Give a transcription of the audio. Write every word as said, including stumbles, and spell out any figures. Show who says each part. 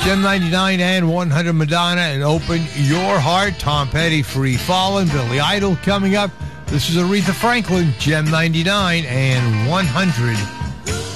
Speaker 1: Gem ninety-nine and one hundred Madonna and Open Your Heart. Tom Petty, Free Fallin', Billy Idol coming up. This is Aretha Franklin, Gem ninety-nine and one hundred